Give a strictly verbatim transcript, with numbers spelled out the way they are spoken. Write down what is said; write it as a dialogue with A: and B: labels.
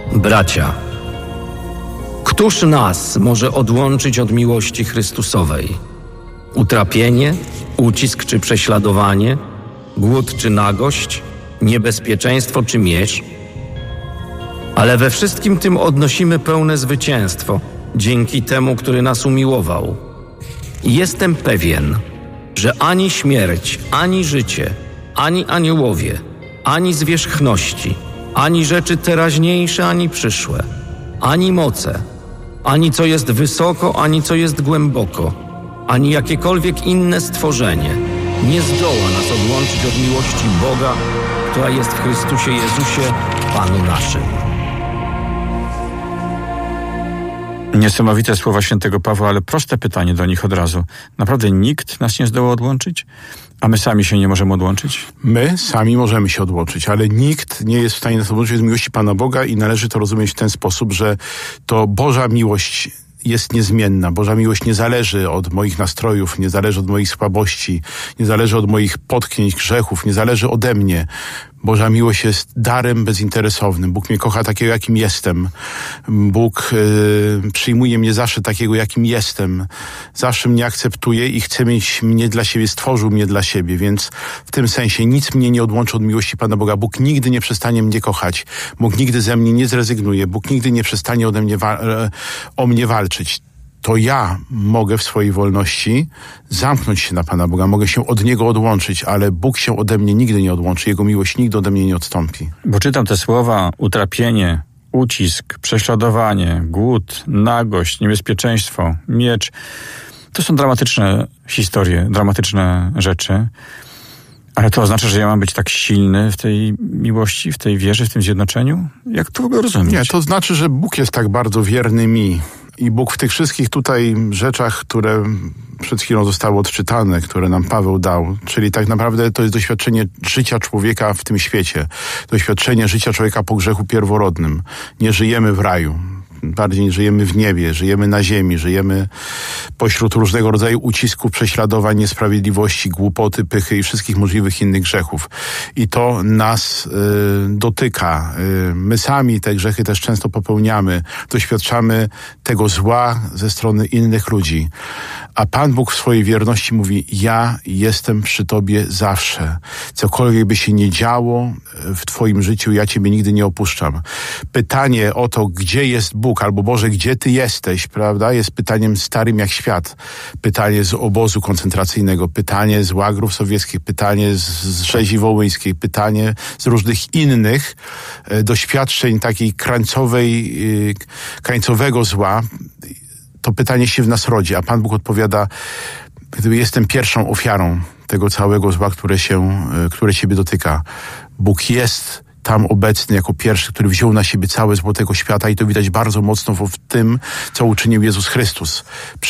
A: Bracia, któż nas może odłączyć od miłości Chrystusowej? Utrapienie, ucisk czy prześladowanie, głód czy nagość, niebezpieczeństwo czy miecz? Ale we wszystkim tym odnosimy pełne zwycięstwo dzięki temu, który nas umiłował. I jestem pewien, że ani śmierć, ani życie, ani aniołowie, ani zwierzchności, ani rzeczy teraźniejsze, ani przyszłe, ani moce, ani co jest wysoko, ani co jest głęboko, ani jakiekolwiek inne stworzenie nie zdoła nas odłączyć od miłości Boga, która jest w Chrystusie Jezusie, Panu naszym.
B: Niesamowite słowa świętego Pawła, ale proste pytanie do nich od razu. Naprawdę nikt nas nie zdoła odłączyć? A my sami się nie możemy odłączyć?
C: My sami możemy się odłączyć, ale nikt nie jest w stanie nas odłączyć od miłości Pana Boga i należy to rozumieć w ten sposób, że to Boża miłość jest niezmienna. Boża miłość nie zależy od moich nastrojów, nie zależy od moich słabości, nie zależy od moich potknięć, grzechów, nie zależy ode mnie. Boża miłość jest darem bezinteresownym. Bóg mnie kocha takiego, jakim jestem. Bóg y, przyjmuje mnie zawsze takiego, jakim jestem. Zawsze mnie akceptuje i chce mieć mnie dla siebie, stworzył mnie dla siebie, więc w tym sensie nic mnie nie odłączy od miłości Pana Boga. Bóg nigdy nie przestanie mnie kochać. Bóg nigdy ze mnie nie zrezygnuje. Bóg nigdy nie przestanie ode mnie wa- o mnie walczyć. To ja mogę w swojej wolności zamknąć się na Pana Boga, mogę się od Niego odłączyć, ale Bóg się ode mnie nigdy nie odłączy, Jego miłość nigdy ode mnie nie odstąpi.
B: Bo czytam te słowa: utrapienie, ucisk, prześladowanie, głód, nagość, niebezpieczeństwo, miecz. To są dramatyczne historie, dramatyczne rzeczy. Ale to oznacza, że ja mam być tak silny w tej miłości, w tej wierze, w tym zjednoczeniu? Jak to w ogóle rozumieć?
C: Nie, to znaczy, że Bóg jest tak bardzo wierny mi. I Bóg w tych wszystkich tutaj rzeczach, które przed chwilą zostały odczytane, które nam Paweł dał, czyli tak naprawdę to jest doświadczenie życia człowieka w tym świecie. Doświadczenie życia człowieka po grzechu pierworodnym. Nie żyjemy w raju. Bardziej żyjemy w niebie, żyjemy na ziemi, żyjemy pośród różnego rodzaju ucisków, prześladowań, niesprawiedliwości, głupoty, pychy i wszystkich możliwych innych grzechów. I to nas y, dotyka. Y, my sami te grzechy też często popełniamy. Doświadczamy tego zła ze strony innych ludzi. A Pan Bóg w swojej wierności mówi: ja jestem przy tobie zawsze. Cokolwiek by się nie działo w twoim życiu, ja ciebie nigdy nie opuszczam. Pytanie o to, gdzie jest Bóg, albo Boże, gdzie ty jesteś, prawda, jest pytaniem starym jak świat. Pytanie z obozu koncentracyjnego, pytanie z łagrów sowieckich, pytanie z, z rzezi wołyńskiej, pytanie z różnych innych e, doświadczeń takiej krańcowej, e, krańcowego zła. To pytanie się w nas rodzi, a Pan Bóg odpowiada: gdyby jestem pierwszą ofiarą tego całego zła, które się, które ciebie dotyka. Bóg jest tam obecny jako pierwszy, który wziął na siebie całe zło tego świata i to widać bardzo mocno w tym, co uczynił Jezus Chrystus.